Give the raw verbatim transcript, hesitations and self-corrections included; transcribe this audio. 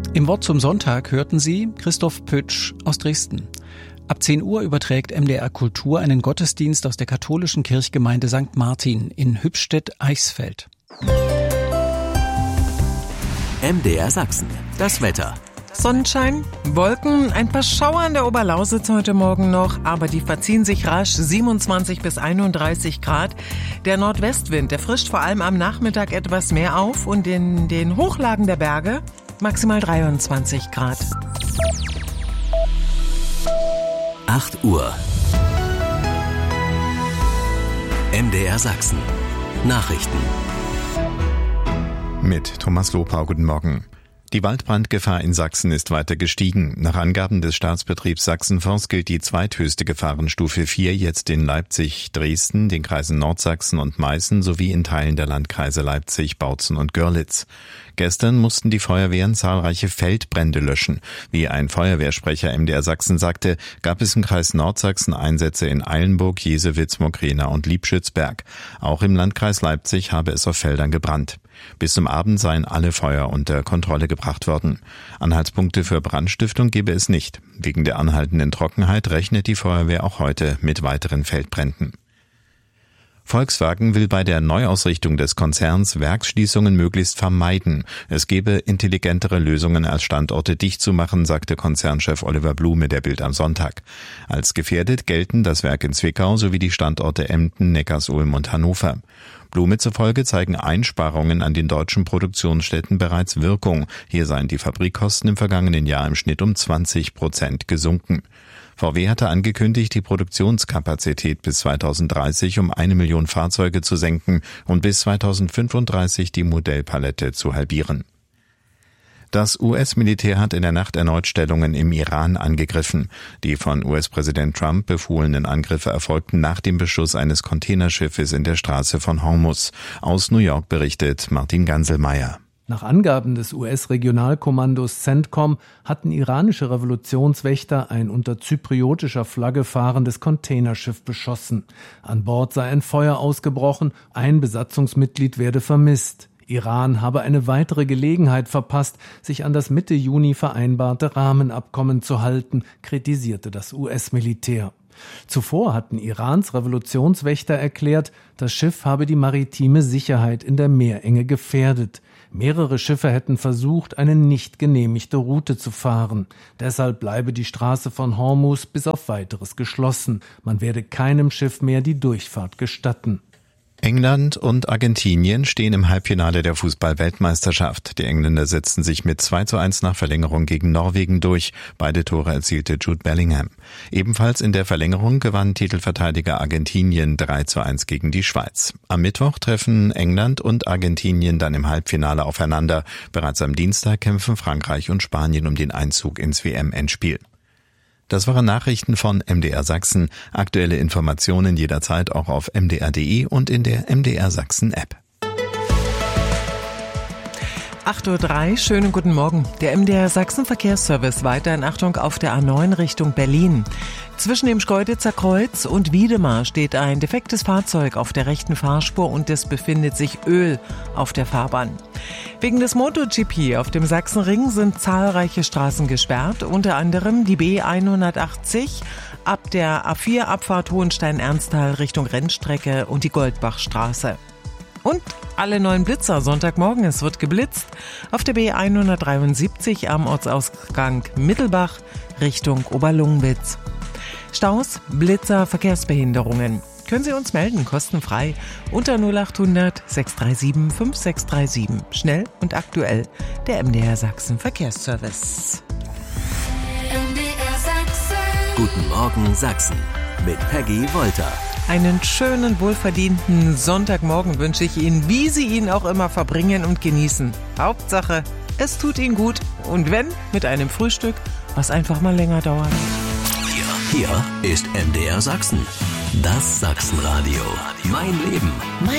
Im Wort zum Sonntag hörten Sie Christoph Pütsch aus Dresden. Ab zehn Uhr überträgt M D R Kultur einen Gottesdienst aus der katholischen Kirchgemeinde Sankt Martin in Hübstedt-Eichsfeld. M D R Sachsen, das Wetter. Sonnenschein, Wolken, ein paar Schauer an der Oberlausitz heute Morgen noch, aber die verziehen sich rasch, siebenundzwanzig bis einunddreißig Grad. Der Nordwestwind, der frischt vor allem am Nachmittag etwas mehr auf und in den Hochlagen der Berge maximal dreiundzwanzig Grad. acht Uhr. M D R Sachsen. Nachrichten. Mit Thomas Lopau, guten Morgen. Die Waldbrandgefahr in Sachsen ist weiter gestiegen. Nach Angaben des Staatsbetriebs Sachsenforst gilt die zweithöchste Gefahrenstufe vier jetzt in Leipzig, Dresden, den Kreisen Nordsachsen und Meißen sowie in Teilen der Landkreise Leipzig, Bautzen und Görlitz. Gestern mussten die Feuerwehren zahlreiche Feldbrände löschen. Wie ein Feuerwehrsprecher M D R Sachsen sagte, gab es im Kreis Nordsachsen Einsätze in Eilenburg, Jesewitz, Mogrena und Liebschützberg. Auch im Landkreis Leipzig habe es auf Feldern gebrannt. Bis zum Abend seien alle Feuer unter Kontrolle gebracht worden. Anhaltspunkte für Brandstiftung gebe es nicht. Wegen der anhaltenden Trockenheit rechnet die Feuerwehr auch heute mit weiteren Feldbränden. Volkswagen will bei der Neuausrichtung des Konzerns Werksschließungen möglichst vermeiden. Es gebe intelligentere Lösungen als Standorte dicht zu machen, sagte Konzernchef Oliver Blume der Bild am Sonntag. Als gefährdet gelten das Werk in Zwickau sowie die Standorte Emden, Neckarsulm und Hannover. Blume zufolge zeigen Einsparungen an den deutschen Produktionsstätten bereits Wirkung. Hier seien die Fabrikkosten im vergangenen Jahr im Schnitt um zwanzig Prozent gesunken. V W hatte angekündigt, die Produktionskapazität bis zweitausenddreißig um eine Million Fahrzeuge zu senken und bis zweitausendfünfunddreißig die Modellpalette zu halbieren. Das U S-Militär hat in der Nacht erneut Stellungen im Iran angegriffen. Die von U S-Präsident Trump befohlenen Angriffe erfolgten nach dem Beschuss eines Containerschiffes in der Straße von Hormuz. Aus New York berichtet Martin Ganselmeier. Nach Angaben des U S-Regionalkommandos CENTCOM hatten iranische Revolutionswächter ein unter zypriotischer Flagge fahrendes Containerschiff beschossen. An Bord sei ein Feuer ausgebrochen, ein Besatzungsmitglied werde vermisst. Iran habe eine weitere Gelegenheit verpasst, sich an das Mitte Juni vereinbarte Rahmenabkommen zu halten, kritisierte das U S-Militär. Zuvor hatten Irans Revolutionswächter erklärt, das Schiff habe die maritime Sicherheit in der Meerenge gefährdet. Mehrere Schiffe hätten versucht, eine nicht genehmigte Route zu fahren. Deshalb bleibe die Straße von Hormuz bis auf Weiteres geschlossen. Man werde keinem Schiff mehr die Durchfahrt gestatten. England und Argentinien stehen im Halbfinale der Fußball-Weltmeisterschaft. Die Engländer setzten sich mit zwei zu eins nach Verlängerung gegen Norwegen durch. Beide Tore erzielte Jude Bellingham. Ebenfalls in der Verlängerung gewann Titelverteidiger Argentinien drei zu eins gegen die Schweiz. Am Mittwoch treffen England und Argentinien dann im Halbfinale aufeinander. Bereits am Dienstag kämpfen Frankreich und Spanien um den Einzug ins W M-Endspiel. Das waren Nachrichten von M D R Sachsen. Aktuelle Informationen jederzeit auch auf m d r punkt d e und in der M D R Sachsen App. acht Uhr drei, schönen guten Morgen. Der M D R Sachsen Verkehrsservice weiter in Achtung auf der A neun Richtung Berlin. Zwischen dem Schkeuditzer Kreuz und Wiedemar steht ein defektes Fahrzeug auf der rechten Fahrspur und es befindet sich Öl auf der Fahrbahn. Wegen des MotoGP auf dem Sachsenring sind zahlreiche Straßen gesperrt, unter anderem die B hundertachtzig ab der A vier Abfahrt Hohenstein-Ernsthal Richtung Rennstrecke und die Goldbachstraße. Und alle neuen Blitzer Sonntagmorgen, es wird geblitzt, auf der B hundertdreiundsiebzig am Ortsausgang Mittelbach Richtung Oberlungwitz. Staus, Blitzer, Verkehrsbehinderungen. Können Sie uns melden, kostenfrei, unter null acht hundert sechs drei sieben fünf sechs drei sieben. Schnell und aktuell, der M D R Sachsen Verkehrsservice. M D R Sachsen. Guten Morgen Sachsen mit Peggy Wolter. Einen schönen, wohlverdienten Sonntagmorgen wünsche ich Ihnen, wie Sie ihn auch immer verbringen und genießen. Hauptsache, es tut Ihnen gut. Und wenn, mit einem Frühstück, was einfach mal länger dauert. Hier, hier ist M D R Sachsen. Das Sachsenradio. Mein Leben. Mein